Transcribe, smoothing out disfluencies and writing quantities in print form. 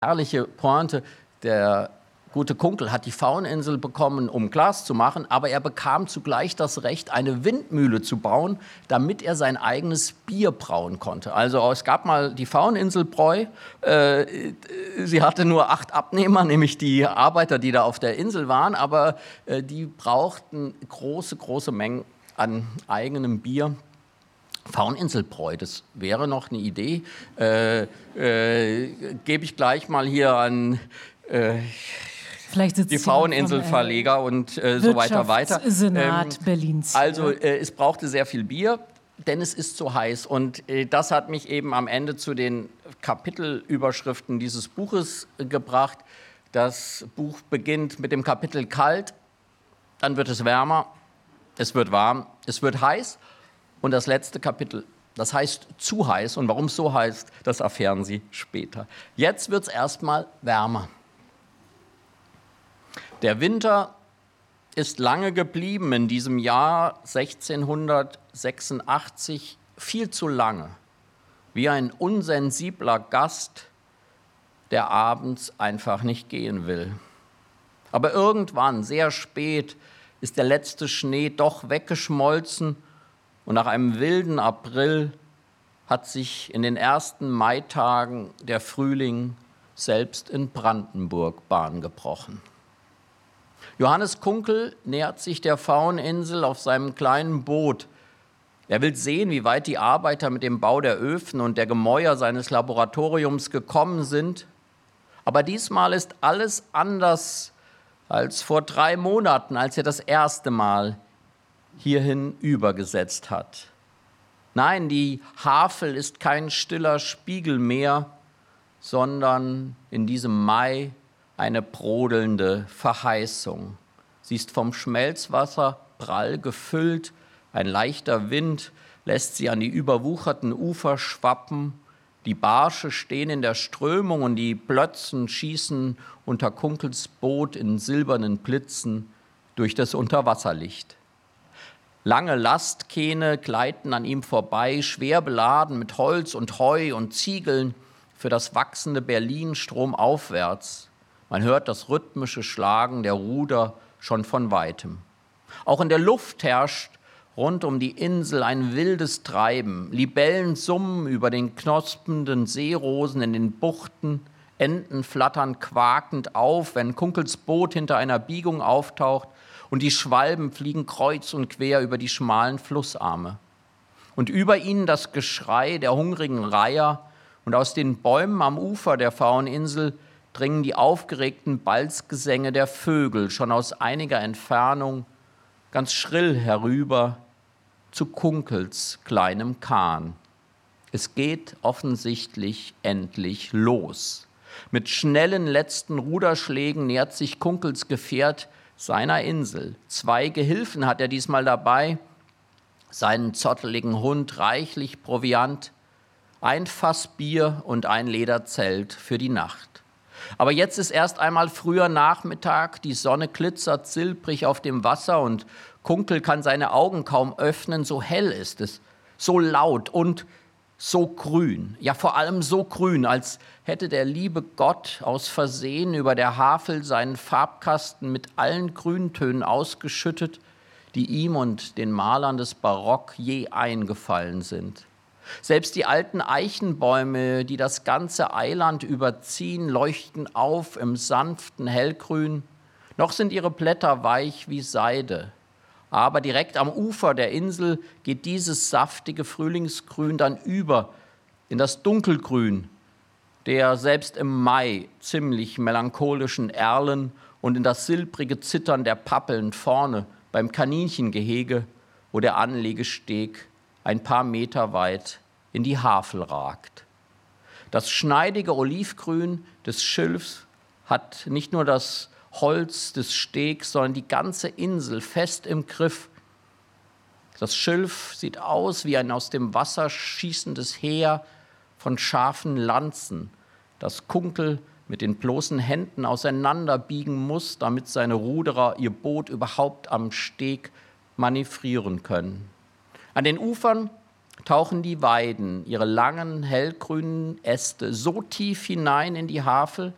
herrliche Pointe. Der gute Kunkel hat die Fauninsel bekommen, um Glas zu machen, aber er bekam zugleich das Recht, eine Windmühle zu bauen, damit er sein eigenes Bier brauen konnte. Also es gab mal die Fauninsel-Bräu. Sie hatte nur 8 Abnehmer, nämlich die Arbeiter, die da auf der Insel waren, aber die brauchten große Mengen an eigenem Bier. Fauninsel-Bräu, das wäre noch eine Idee. Gebe ich gleich mal hier an die Fauninsel-Verleger und so weiter. Senat Berlins. Also es brauchte sehr viel Bier, denn es ist so heiß. Und das hat mich eben am Ende zu den Kapitelüberschriften dieses Buches gebracht. Das Buch beginnt mit dem Kapitel kalt, dann wird es wärmer, es wird warm, es wird heiß. Und das letzte Kapitel, das heißt zu heiß. Und warum es so heißt, das erfahren Sie später. Jetzt wird es erstmal wärmer. Der Winter ist lange geblieben in diesem Jahr 1686, viel zu lange. Wie ein unsensibler Gast, der abends einfach nicht gehen will. Aber irgendwann, sehr spät, ist der letzte Schnee doch weggeschmolzen. Und nach einem wilden April hat sich in den ersten Maitagen der Frühling selbst in Brandenburg Bahn gebrochen. Johannes Kunkel nähert sich der Fauninsel auf seinem kleinen Boot. Er will sehen, wie weit die Arbeiter mit dem Bau der Öfen und der Gemäuer seines Laboratoriums gekommen sind. Aber diesmal ist alles anders als vor 3 Monaten, als er das erste Mal hierhin übergesetzt hat. Nein, die Havel ist kein stiller Spiegel mehr, sondern in diesem Mai eine brodelnde Verheißung. Sie ist vom Schmelzwasser prall gefüllt, ein leichter Wind lässt sie an die überwucherten Ufer schwappen, die Barsche stehen in der Strömung und die Plötzen schießen unter Kunkels Boot in silbernen Blitzen durch das Unterwasserlicht. Lange Lastkähne gleiten an ihm vorbei, schwer beladen mit Holz und Heu und Ziegeln für das wachsende Berlin stromaufwärts. Man hört das rhythmische Schlagen der Ruder schon von weitem. Auch in der Luft herrscht rund um die Insel ein wildes Treiben. Libellen summen über den knospenden Seerosen in den Buchten, Enten flattern quakend auf, wenn Kunkels Boot hinter einer Biegung auftaucht, und die Schwalben fliegen kreuz und quer über die schmalen Flussarme. Und über ihnen das Geschrei der hungrigen Reiher, und aus den Bäumen am Ufer der Fauninsel dringen die aufgeregten Balzgesänge der Vögel schon aus einiger Entfernung ganz schrill herüber zu Kunkels kleinem Kahn. Es geht offensichtlich endlich los. Mit schnellen letzten Ruderschlägen nähert sich Kunkels Gefährt seiner Insel. 2 Gehilfen hat er diesmal dabei, seinen zotteligen Hund, reichlich Proviant, ein Fass Bier und ein Lederzelt für die Nacht. Aber jetzt ist erst einmal früher Nachmittag, die Sonne glitzert silbrig auf dem Wasser und Kunkel kann seine Augen kaum öffnen, so hell ist es, so laut und so grün, ja vor allem so grün, als hätte der liebe Gott aus Versehen über der Havel seinen Farbkasten mit allen Grüntönen ausgeschüttet, die ihm und den Malern des Barock je eingefallen sind. Selbst die alten Eichenbäume, die das ganze Eiland überziehen, leuchten auf im sanften Hellgrün. Noch sind ihre Blätter weich wie Seide. Aber direkt am Ufer der Insel geht dieses saftige Frühlingsgrün dann über in das Dunkelgrün der selbst im Mai ziemlich melancholischen Erlen und in das silbrige Zittern der Pappeln vorne beim Kaninchengehege, wo der Anlegesteg ein paar Meter weit in die Havel ragt. Das schneidige Olivgrün des Schilfs hat nicht nur das Holz des Stegs, sondern die ganze Insel fest im Griff. Das Schilf sieht aus wie ein aus dem Wasser schießendes Heer von scharfen Lanzen, das Kunkel mit den bloßen Händen auseinanderbiegen muss, damit seine Ruderer ihr Boot überhaupt am Steg manövrieren können. An den Ufern tauchen die Weiden ihre langen, hellgrünen Äste so tief hinein in die Havel,